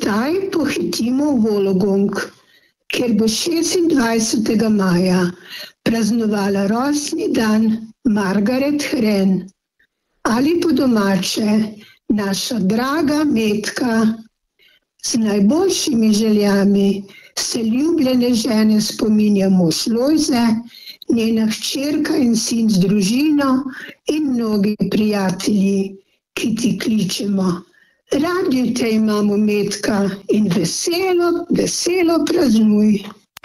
zdaj pohitimo v Vologung, kjer bo 26. maja praznovala rojstni dan Margaret Hren, ali po domače naša draga Metka. Z najboljšimi željami se ljubljene žene spominja mož Lojze, njena hčerka in sin z družino in mnogi prijatelji, ki ti kličemo. Radi te imamo, Metka, in veselo, veselo praznuj.